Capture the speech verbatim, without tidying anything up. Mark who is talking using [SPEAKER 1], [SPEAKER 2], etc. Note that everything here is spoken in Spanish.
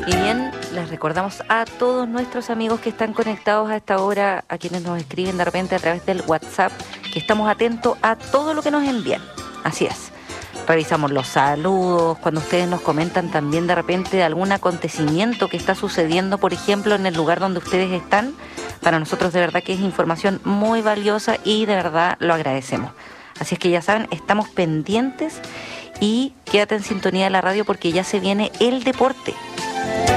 [SPEAKER 1] Y bien, les recordamos a todos nuestros amigos que están conectados a esta hora, a quienes nos escriben de repente a través del WhatsApp, que estamos atentos a todo lo que nos envían. Así es. Revisamos los saludos, cuando ustedes nos comentan también de repente de algún acontecimiento que está sucediendo, por ejemplo, en el lugar donde ustedes están. Para nosotros de verdad que es información muy valiosa y de verdad lo agradecemos. Así es que ya saben, estamos pendientes y quédate en sintonía de la radio porque ya se viene el deporte.